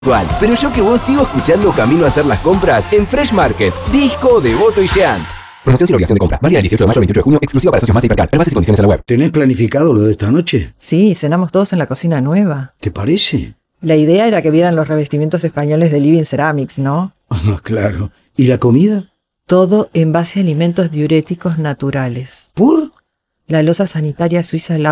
Pero yo que vos sigo escuchando camino a hacer las compras en Fresh Market, Disco, Devoto y Sheant. Promoción sin obligación de compra. Válida del 18 de mayo al 28 de junio, exclusiva para socios más Hipercar. Bases y condiciones en la web. ¿Tenés planificado lo de esta noche? Sí, cenamos todos en la cocina nueva. ¿Te parece? La idea era que vieran los revestimientos españoles de Living Ceramics, ¿no? Ah, claro. ¿Y la comida? Todo en base a alimentos diuréticos naturales. ¿Por? La loza sanitaria suiza